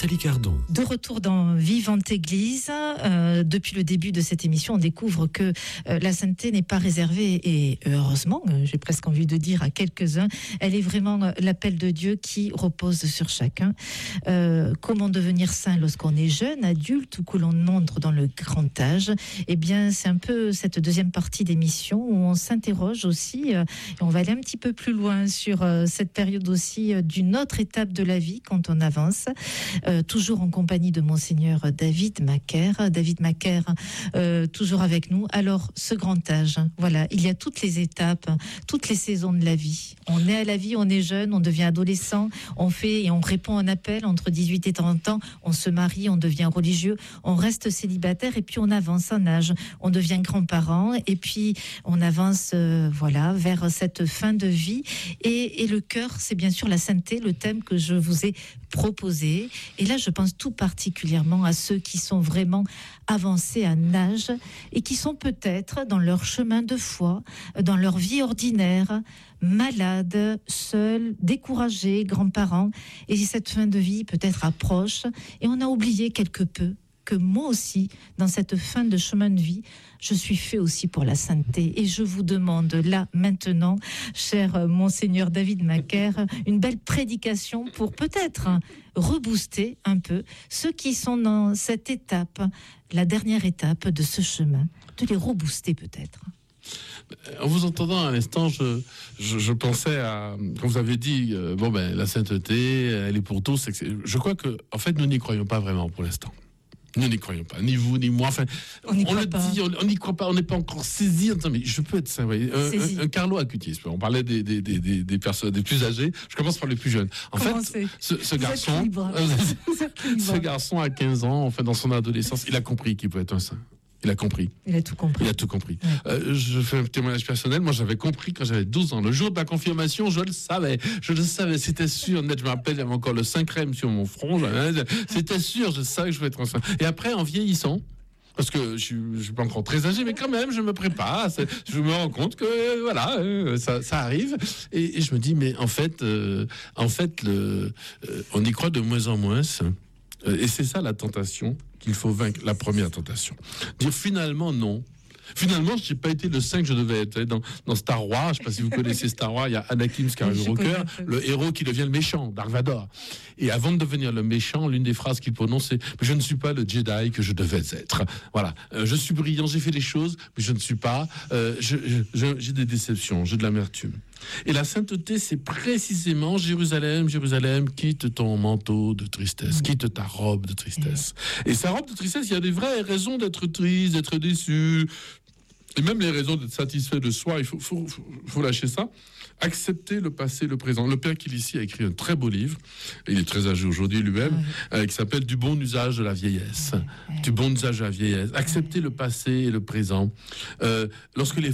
Nathalie Cardon. De retour dans Vivante Église, depuis le début de cette émission, on découvre que la sainteté n'est pas réservée, et heureusement, j'ai presque envie de dire à quelques-uns, elle est vraiment l'appel de Dieu qui repose sur chacun. Comment devenir saint lorsqu'on est jeune, adulte, ou que l'on entre dans le grand âge? Eh bien, c'est un peu cette deuxième partie d'émission où on s'interroge aussi, et on va aller un petit peu plus loin sur cette période aussi d'une autre étape de la vie quand on avance. Toujours en compagnie de Monseigneur David Macaire. David Macaire, toujours avec nous. Alors, ce grand âge, voilà, il y a toutes les étapes, toutes les saisons de la vie. On est à la vie, on est jeune, on devient adolescent, on fait et on répond à un appel entre 18 et 30 ans, on se marie, on devient religieux, on reste célibataire et puis on avance en âge, on devient grand-parent et puis on avance voilà, vers cette fin de vie. Et le cœur, c'est bien sûr la sainteté, le thème que je vous ai proposé. Et là, je pense tout particulièrement à ceux qui sont vraiment avancés en âge et qui sont peut-être dans leur chemin de foi, dans leur vie ordinaire, malades, seuls, découragés, grands-parents. Et cette fin de vie peut-être approche. Et on a oublié quelque peu que moi aussi, dans cette fin de chemin de vie, je suis fait aussi pour la sainteté. Et je vous demande là, maintenant, cher Monseigneur David Macaire, une belle prédication pour peut-être rebooster un peu ceux qui sont dans cette étape, la dernière étape de ce chemin, de les rebooster peut-être. En vous entendant à l'instant, je pensais à, quand vous avez dit, la sainteté, elle est pour tous. Je crois que, en fait, nous n'y croyons pas vraiment pour l'instant. Nous n'y croyons pas, ni vous, ni moi. Enfin, on le dit, on n'y croit pas, on n'est pas encore saisi. Mais je peux être saint. Un Carlo Acutis. On parlait des personnes, des plus âgés. Je commence par les plus jeunes. En fait, ce garçon à 15 ans, en fait, dans son adolescence, il a compris qu'il pouvait être un saint. Il a compris. Il a tout compris. Il a tout compris. Ouais. Je fais un témoignage personnel. Moi, j'avais compris quand j'avais 12 ans. Le jour de ma confirmation, je le savais. C'était sûr. Net, je me rappelle, j'avais encore le 5 crème sur mon front. C'était sûr, je savais que je voulais être un saint. Et après, en vieillissant, parce que je suis pas encore très âgé, mais quand même, je me prépare. Je me rends compte que voilà, ça arrive. Et je me dis, mais en fait, on y croit de moins en moins. Et c'est ça la tentation qu'il faut vaincre, la première tentation. Dire finalement non. Finalement, je n'ai pas été le saint que je devais être. Dans Star Wars, je ne sais pas si vous connaissez Star Wars, il y a Anakin Skywalker, le héros qui devient le méchant, Dark Vador. Et avant de devenir le méchant, l'une des phrases qu'il prononce, c'est « Je ne suis pas le Jedi que je devais être ». Voilà. Je suis brillant, j'ai fait des choses, mais je ne suis pas. J'ai des déceptions, j'ai de l'amertume. Et la sainteté, c'est précisément Jérusalem, Jérusalem, quitte ton manteau de tristesse, quitte ta robe de tristesse. Et sa robe de tristesse, il y a des vraies raisons d'être triste, d'être déçu, et même les raisons d'être satisfait de soi. Il faut lâcher ça. Accepter le passé, le présent. Le père Kilici a écrit un très beau livre, il est très âgé aujourd'hui lui-même, qui s'appelle « Du bon usage de la vieillesse ». Du bon usage de la vieillesse. Accepter le passé et le présent. Lorsque les